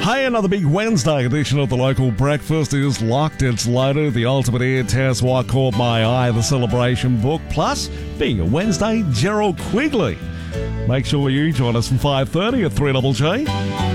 Hey, another big Wednesday edition of the Local Breakfast is locked. It's loaded. The Ultimate Air Test, What Caught My Eye, the celebration book, plus being a Wednesday, Gerald Quigley. Make sure you join us from 5:30 at 3JJ.